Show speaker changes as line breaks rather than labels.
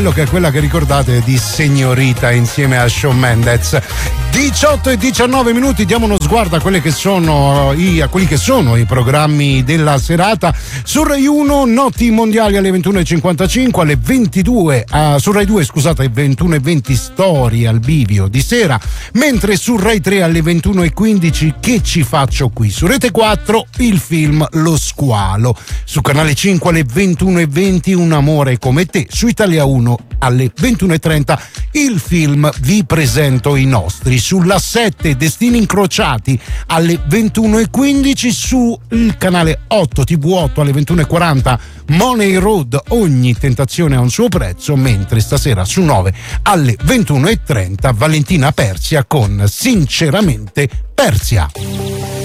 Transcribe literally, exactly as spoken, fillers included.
che è quella che ricordate di Signorita insieme a Shawn Mendes. diciotto e diciannove minuti, diamo uno sguardo a quelle che sono i, a quelli che sono i programmi della serata. Su Rai uno Notti Mondiali alle ventuno e cinquantacinque, alle ventidue uh, su Rai due scusate alle ventuno e venti Storie al bivio di sera, mentre su Rai tre alle ventuno e quindici Che ci faccio qui. Su Rete quattro il film Lo squalo, su Canale cinque alle ventuno e venti Un amore come te, su Italia uno alle ventuno e trenta il film Vi presento i nostri, sulla sette Destini incrociati alle ventuno e quindici, sul canale otto T V otto alle ventuno e quaranta Money Road, ogni tentazione ha un suo prezzo, mentre stasera su nove alle ventuno e trenta Valentina Persia con Sinceramente Persia.